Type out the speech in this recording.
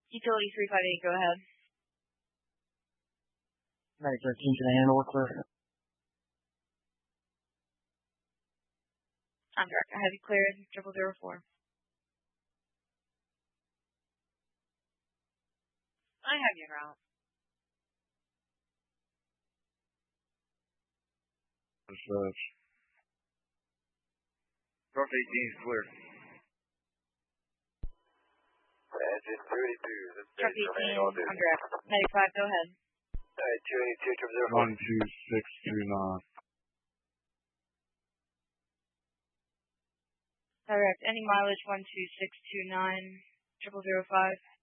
Utility 358, go ahead. Medic 13, can I handle it, clear? I'm direct. I have you cleared. 0004. I have you route. Research. Truck 18 is clear. Engine 282. Truck 18, I'm direct. Medic 5, go ahead. 282, 12629. Direct. Any mileage 12629, 0005.